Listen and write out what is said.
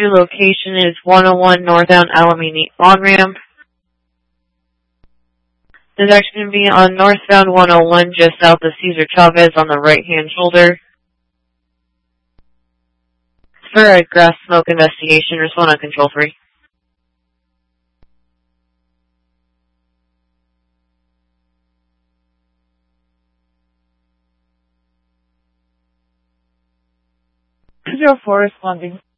Your location is 101 Northbound Alameda on-ramp. There's actually going to be on northbound 101 just south of Cesar Chavez on the right-hand shoulder. For a grass smoke investigation, respond on control free. Control 4 responding.